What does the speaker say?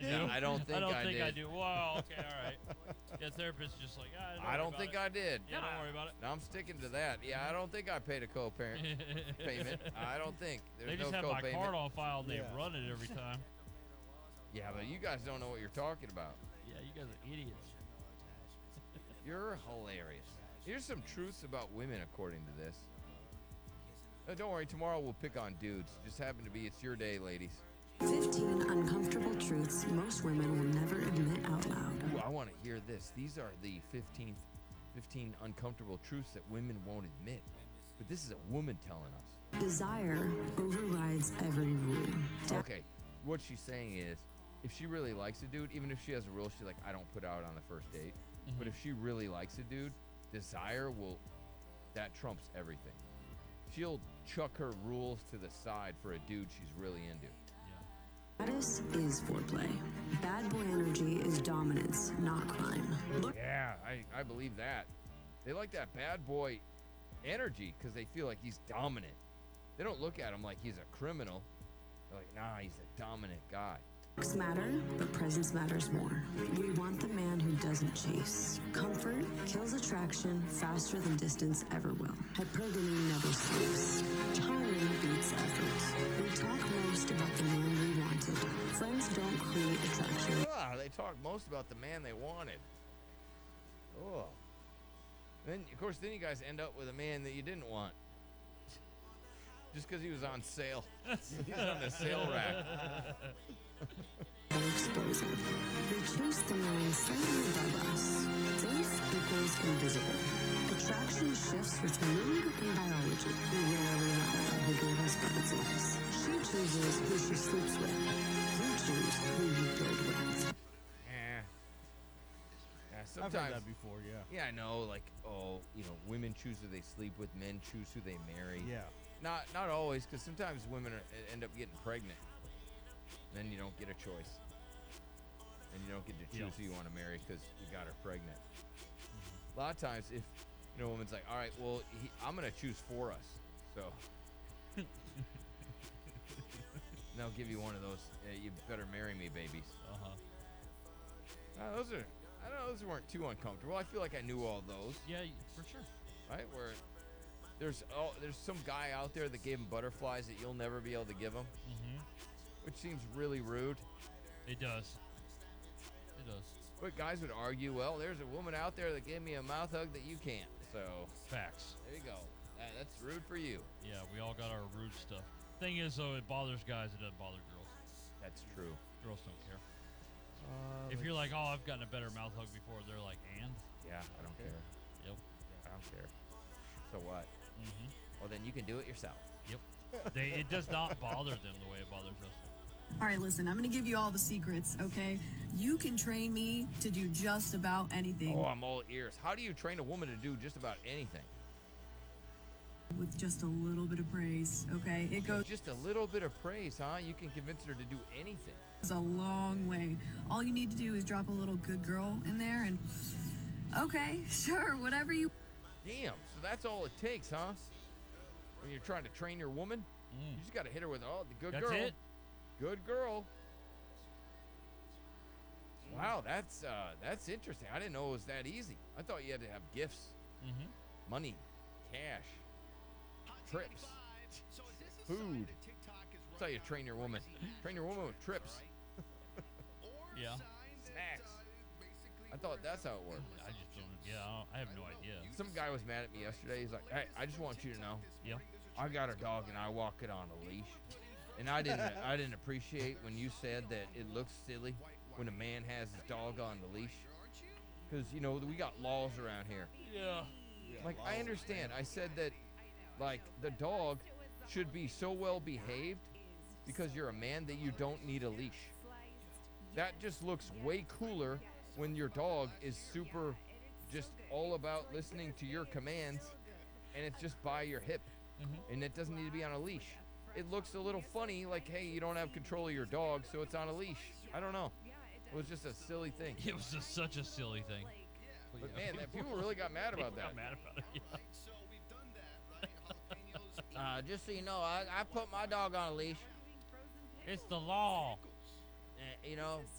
do. No, I don't think I I did. do. Well, okay, all right. Yeah, therapist just like, I don't think I did. Yeah, don't worry about it. No, I'm sticking to that. Yeah, I don't think I paid a payment. I don't think. There's They just no have my co-payment. card on file and they Yeah. run it every time. Yeah, but you guys don't know what you're talking about. Yeah, you guys are idiots. You're hilarious. Here's some truths about women according to this. Don't worry, tomorrow we'll pick on dudes. Just happen to be it's your day, ladies. 15 uncomfortable truths most women will never admit out loud. Ooh, I want to hear this. These are the 15 uncomfortable truths that women won't admit. But this is a woman telling us. Desire overrides every rule. Okay, what she's saying is, if she really likes a dude, even if she has a rule, she's like, I don't put out on the first date. But if she really likes a dude, desire that trumps everything. She'll chuck her rules to the side for a dude she's really into. Status is foreplay. Bad boy energy is dominance, not crime. Look, Yeah, I believe that. They like that bad boy energy because they feel like he's dominant. They don't look at him like he's a criminal. They're like, nah, he's a dominant guy. looks matter, but presence matters more. We want the man who doesn't chase. Comfort kills attraction faster than distance ever will. Hypergamy never sleeps. Time beats effort. We talk most about the man we wanted. Friends don't create attraction. They talk most about the man they wanted. Oh. Then, of course, then you guys end up with a man that you didn't want. Just because he was on sale. He's on the sale rack. They expose it. They choose the man slightly above us. Safe equals invisible. Attraction shifts with mood and biology. We rarely know who gave us butterflies. She chooses who she sleeps with. You choose who you build with. Yeah, I've sometimes. heard that before, yeah. Yeah, I know. Like, women choose who they sleep with, men choose who they marry. Yeah. Not always, because sometimes women end up getting pregnant. Then you don't get a choice. And you don't get to choose who you want to marry because you got her pregnant. A lot of times, if a woman's like, all right, well, I'm going to choose for us. So they'll give you one of those, you better marry me, babies. Those are, I don't know, those weren't too uncomfortable. I feel like I knew all those. Yeah, for sure. Right? Where there's some guy out there that gave him butterflies that you'll never be able to give him. Which seems really rude. It does. It does. But guys would argue, well, there's a woman out there that gave me a mouth hug that you can't. So Facts. there you go. That's rude for you. Yeah, we all got our rude stuff. Thing is, though, it bothers guys. It doesn't bother girls. That's true. Girls don't care. If you're like, oh, I've gotten a better mouth hug before, they're like, and? Yeah, I don't care. Yep. I don't care. So what? Well, then you can do it yourself. Yep. It does not bother them the way it bothers us. All right, listen, I'm going to give you all the secrets, okay? You can train me to do just about anything Oh, I'm all ears. How do you train a woman to do just about anything? with just a little bit of praise, okay? It goes Just a little bit of praise, huh? You can convince her to do anything. a long way. All you need to do is drop a little good girl in there and, okay, sure, whatever you... Damn, so that's all it takes, huh? When you're trying to train your woman, you just got to hit her with, the good That's girl. it? Good girl. Wow, that's interesting. I didn't know it was that easy. I thought you had to have gifts, money, cash, trips, food. That's how you train your woman. Train your woman with trips, Yeah. snacks. I thought that's how it worked. I just don't. Yeah, I have no idea. Some guy was mad at me yesterday. He's like, "Hey, I just want you to know, Yeah. I got a dog and I walk it on a leash." And I didn't appreciate when you said that it looks silly when a man has his dog on the leash. Because, we got laws around here. Yeah. Like, I understand. I said that, like, the dog should be so well behaved because you're a man that you don't need a leash. That just looks way cooler when your dog is super just all about listening to your commands and it's just by your hip and it doesn't need to be on a leash. It looks a little funny, like, hey, you don't have control of your dog, so it's on a leash. I don't know. It was just a silly thing. It was just such a silly thing. But man, people really got mad about that. Got mad about it. Yeah. Just so you know, I put my dog on a leash. It's the law.